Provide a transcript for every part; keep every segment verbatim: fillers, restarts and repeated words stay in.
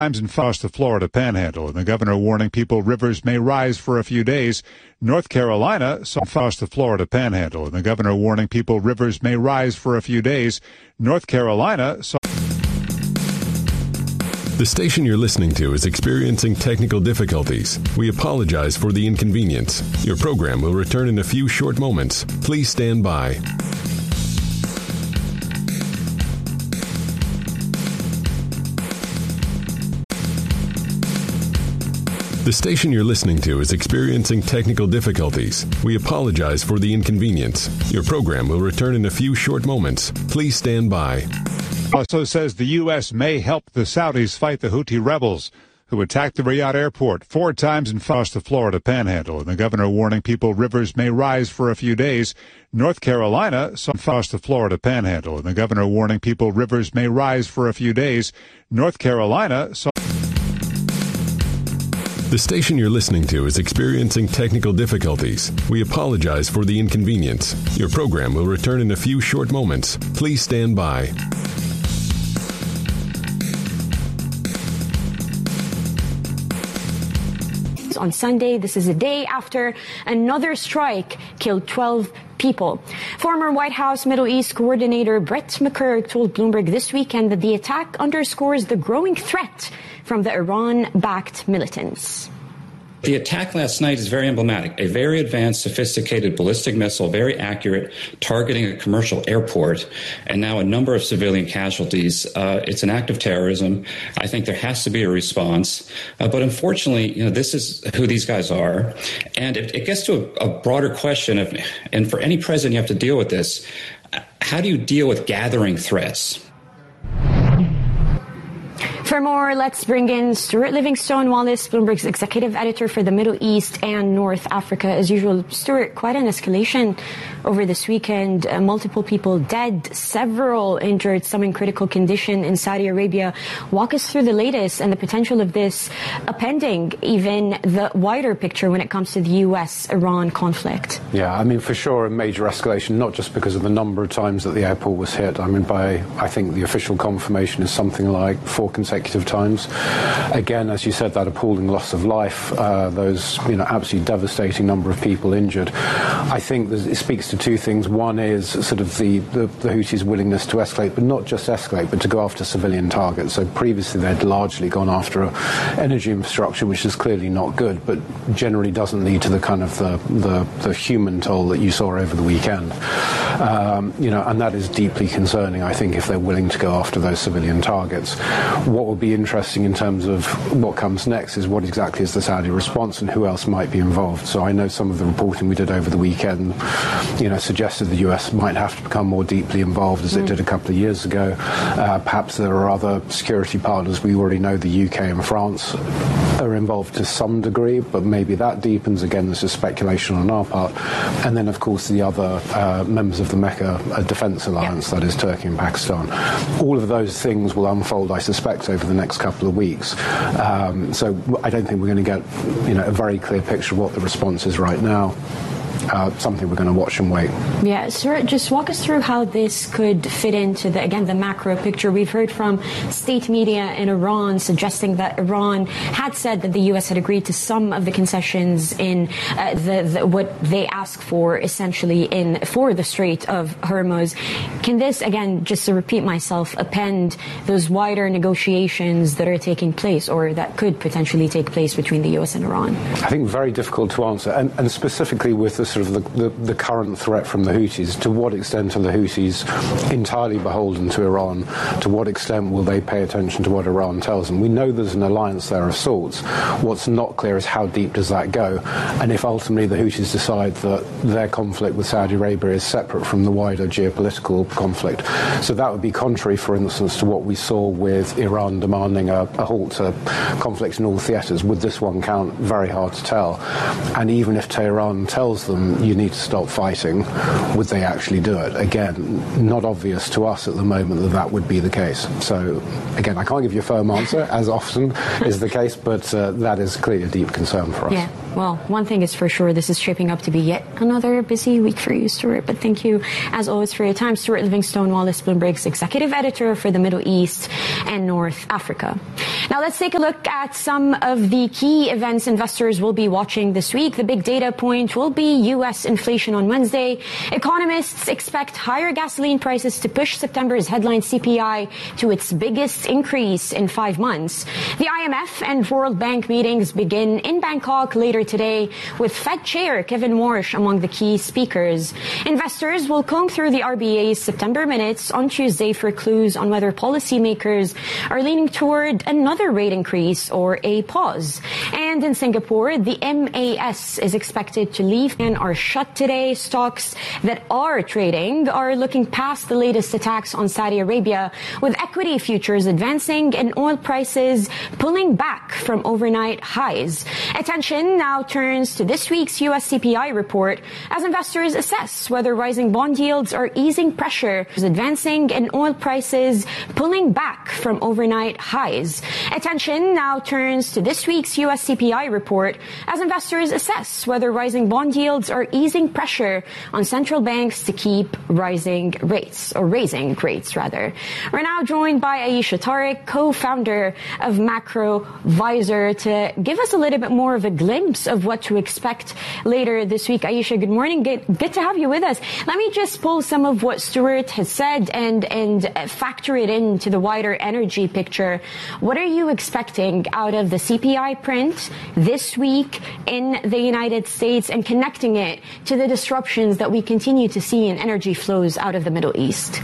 Times and across the Florida Panhandle, and the governor warning people rivers may rise for a few days. North Carolina saw across the Florida Panhandle, and the governor warning people rivers may rise for a few days. North Carolina saw. The station you're listening to is experiencing technical difficulties. We apologize for the inconvenience. Your program will return in a few short moments. Please stand by. The station you're listening to is experiencing technical difficulties. We apologize for the inconvenience. Your program will return in a few short moments. Please stand by. Also says the U S may help the Saudis fight the Houthi rebels who attacked the Riyadh airport four times and across the Florida Panhandle, and the governor warning people rivers may rise for a few days. North Carolina saw across the Florida Panhandle, and the governor warning people rivers may rise for a few days. North Carolina saw. The station you're listening to is experiencing technical difficulties. We apologize for the inconvenience. Your program will return in a few short moments. Please stand by. On Sunday, this is a day after another strike killed twelve people. Former White House Middle East coordinator Brett McCurk told Bloomberg this weekend that the attack underscores the growing threat from the Iran-backed militants. The attack last night is very emblematic. A very advanced, sophisticated ballistic missile, very accurate, targeting a commercial airport, and now a number of civilian casualties. Uh, it's an act of terrorism. I think there has to be a response. Uh, but unfortunately, you know, this is who these guys are. And it, it gets to a, a broader question of, and for any president, you have to deal with this. How do you deal with gathering threats? For more, let's bring in Stuart Livingstone-Wallace, Bloomberg's executive editor for the Middle East and North Africa. As usual, Stuart, quite an escalation over this weekend. Uh, multiple people dead, several injured, some in critical condition in Saudi Arabia. Walk us through the latest and the potential of this upending even the wider picture when it comes to the U S Iran conflict. Yeah, I mean, for sure, a major escalation, not just because of the number of times that the airport was hit. I mean, by, I think the official confirmation is something like four consecutive times. Again, as you said, that appalling loss of life, uh, those, you know, absolutely devastating number of people injured. I think it speaks to two things. One is sort of the, the, the Houthis' willingness to escalate, but not just escalate, but to go after civilian targets. So previously they'd largely gone after energy infrastructure, which is clearly not good, but generally doesn't lead to the kind of the, the, the human toll that you saw over the weekend. Um, you know, and that is deeply concerning, I think, if they're willing to go after those civilian targets. What will be interesting in terms of what comes next is what exactly is the Saudi response and who else might be involved. So I know some of the reporting we did over the weekend, you know, suggested the U S might have to become more deeply involved as mm. it did a couple of years ago. Uh, perhaps there are other security partners. We already know the U K and France are involved to some degree, but maybe that deepens. Again, this is speculation on our part. And then, of course, the other uh, members of the Mecca uh, Defence Alliance, yeah. that is Turkey and Pakistan. All of those things will unfold, I suspect, over the next couple of weeks. Um, so I don't think we're going to get, you know, a very clear picture of what the response is right now. Uh, something we're going to watch and wait. Yeah, sir, just walk us through how this could fit into, the, again, the macro picture. We've heard from state media in Iran suggesting that Iran had said that the U S had agreed to some of the concessions in uh, the, the what they ask for, essentially, in for the Strait of Hormuz. Can this, again, just to repeat myself, append those wider negotiations that are taking place, or that could potentially take place between the U S and Iran? I think very difficult to answer, and, and specifically with the sort of the, the, the current threat from the Houthis. To what extent are the Houthis entirely beholden to Iran? To what extent will they pay attention to what Iran tells them? We know there's an alliance there of sorts. What's not clear is how deep does that go, and if ultimately the Houthis decide that their conflict with Saudi Arabia is separate from the wider geopolitical conflict. So that would be contrary, for instance, to what we saw with Iran demanding a, a halt to conflict in all theatres. Would this one count? Very hard to tell. And even if Tehran tells them you need to stop fighting, would they actually do it? Again, not obvious to us at the moment that that would be the case. So, again, I can't give you a firm answer, as often is the case, but uh, that is clearly a deep concern for us. Yeah. Well, one thing is for sure, this is shaping up to be yet another busy week for you, Stuart. But thank you, as always, for your time. Stuart Livingstone Wallace, Bloomberg's executive editor for the Middle East and North Africa. Now, let's take a look at some of the key events investors will be watching this week. The big data point will be U S inflation on Wednesday. Economists expect higher gasoline prices to push September's headline C P I to its biggest increase in five months. The I M F and World Bank meetings begin in Bangkok later today, with Fed Chair Kevin Warsh among the key speakers. Investors will comb through the R B A's September minutes on Tuesday for clues on whether policymakers are leaning toward another rate increase or a pause. And in Singapore, the M A S is expected to leave and are shut today. Stocks that are trading are looking past the latest attacks on Saudi Arabia, with equity futures advancing and oil prices pulling back from overnight highs. Attention now turns to this week's U S C P I report as investors assess whether rising bond yields are easing pressure, advancing and oil prices pulling back from overnight highs. Attention now turns to this week's U S C P I report as investors assess whether rising bond yields are easing pressure on central banks to keep rising rates, or raising rates rather. We're now joined by Aisha Tariq, co-founder of MacroVisor, to give us a little bit more of a glimpse of what to expect later this week. Aisha, good morning. Good, good to have you with us. Let me just pull some of what Stuart has said and, and factor it into the wider energy picture. What are you expecting out of the C P I print this week in the United States, and connecting it to the disruptions that we continue to see in energy flows out of the Middle East?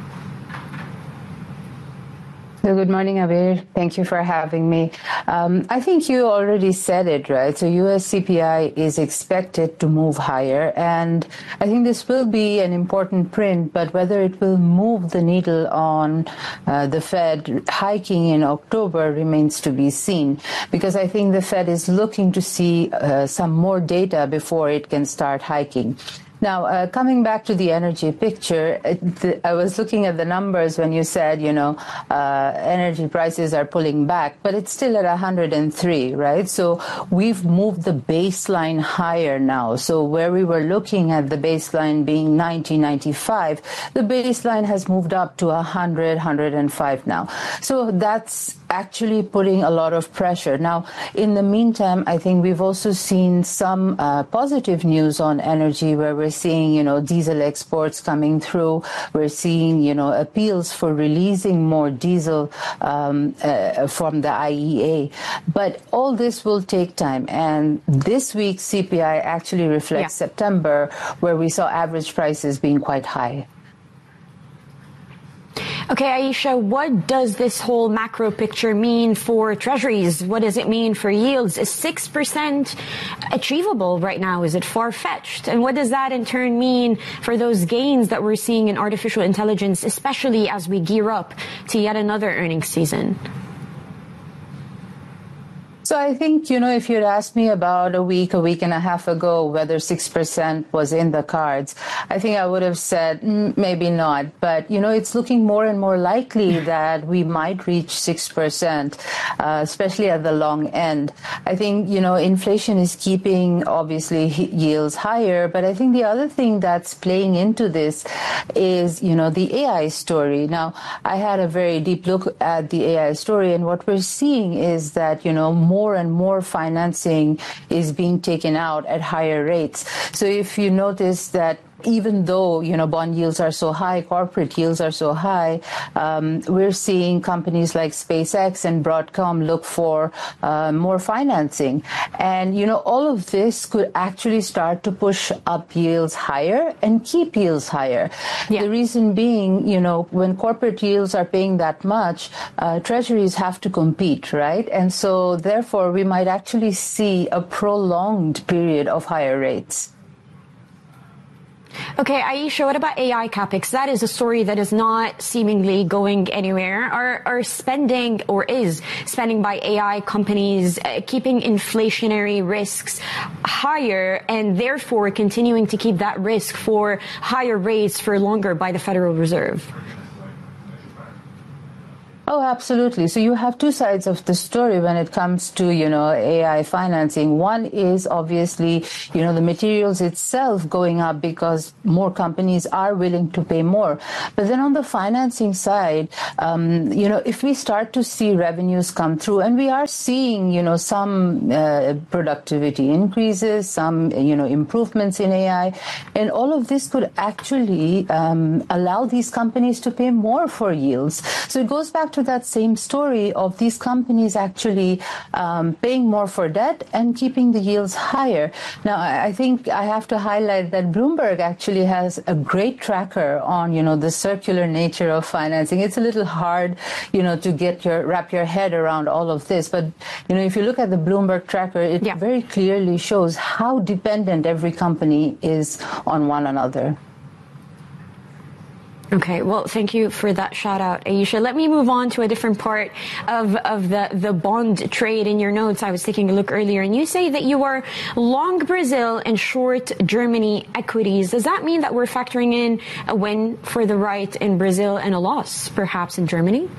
So good morning, Abir. Thank you for having me. Um, I think you already said it, right? So U S C P I is expected to move higher, and I think this will be an important print, but whether it will move the needle on uh, the Fed hiking in October remains to be seen, because I think the Fed is looking to see uh, some more data before it can start hiking. Now, uh, coming back to the energy picture, the, I was looking at the numbers when you said, you know, uh, energy prices are pulling back, but it's still at one hundred three, right? So we've moved the baseline higher now. So where we were looking at the baseline being ninety, ninety-five, the baseline has moved up to one hundred, one hundred five now. So that's actually putting a lot of pressure. Now, in the meantime, I think we've also seen some uh, positive news on energy, where we're seeing, you know, diesel exports coming through. We're seeing, you know, appeals for releasing more diesel um, uh, from the I E A. But all this will take time. And this week's C P I actually reflects yeah. September, where we saw average prices being quite high. Okay, Aisha, what does this whole macro picture mean for treasuries? What does it mean for yields? Is six percent achievable right now? Is it far-fetched? And what does that in turn mean for those gains that we're seeing in artificial intelligence, especially as we gear up to yet another earnings season? So I think, you know, if you'd asked me about a week, a week and a half ago, whether six percent was in the cards, I think I would have said mm, maybe not. But, you know, it's looking more and more likely that we might reach six percent, uh, especially at the long end. I think, you know, inflation is keeping, obviously, yields higher. But I think the other thing that's playing into this is, you know, the A I story. Now, I had a very deep look at the A I story, and what we're seeing is that, you know, more More and more financing is being taken out at higher rates. So if you notice that even though, you know, bond yields are so high, corporate yields are so high, um, we're seeing companies like SpaceX and Broadcom look for uh, more financing. And, you know, all of this could actually start to push up yields higher and keep yields higher. Yeah. The reason being, you know, when corporate yields are paying that much, uh, treasuries have to compete, right? And so, therefore, we might actually see a prolonged period of higher rates. Okay, Aisha, what about A I CapEx? That is a story that is not seemingly going anywhere. Are, are spending, or is spending by A I companies uh, keeping inflationary risks higher, and therefore continuing to keep that risk for higher rates for longer by the Federal Reserve? Oh, absolutely. So you have two sides of the story when it comes to, you know, A I financing. One is obviously, you know, the materials itself going up because more companies are willing to pay more. But then on the financing side, um, you know, if we start to see revenues come through, and we are seeing, you know, some uh, productivity increases, some, you know, improvements in A I, and all of this could actually um, allow these companies to pay more for yields. So it goes back to that same story of these companies actually um, paying more for debt and keeping the yields higher. Now, I think I have to highlight that Bloomberg actually has a great tracker on, you know, the circular nature of financing. It's a little hard, you know, to get your wrap your head around all of this. But, you know, if you look at the Bloomberg tracker, it yeah. very clearly shows how dependent every company is on one another. Okay, well, thank you for that shout out, Ayesha. Let me move on to a different part of, of the, the bond trade. In your notes, I was taking a look earlier, and you say that you are long Brazil and short Germany equities. Does that mean that we're factoring in a win for the right in Brazil and a loss, perhaps, in Germany?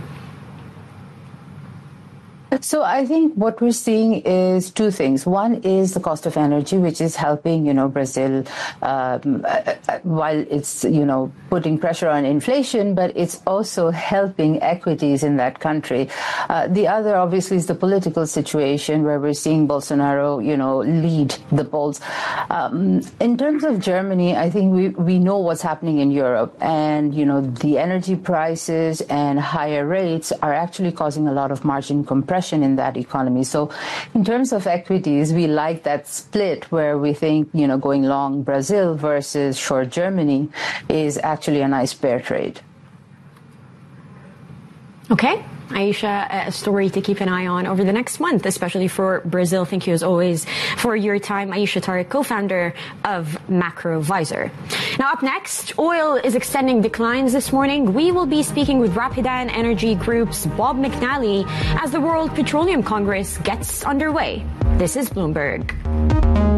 So I think what we're seeing is two things. One is the cost of energy, which is helping, you know, Brazil, um, while it's, you know, putting pressure on inflation, but it's also helping equities in that country. Uh, the other, obviously, is the political situation where we're seeing Bolsonaro, you know, lead the polls. Um, in terms of Germany, I think we, we know what's happening in Europe, and, you know, the energy prices and higher rates are actually causing a lot of margin compression in that economy. So in terms of equities, we like that split where we think, you know, going long Brazil versus short Germany is actually a nice pair trade. Okay. Ayesha, a story to keep an eye on over the next month, especially for Brazil. Thank you, as always, for your time. Ayesha Tariq, co-founder of Macrovisor. Now, up next, oil is extending declines this morning. We will be speaking with Rapidan Energy Group's Bob McNally as the World Petroleum Congress gets underway. This is Bloomberg.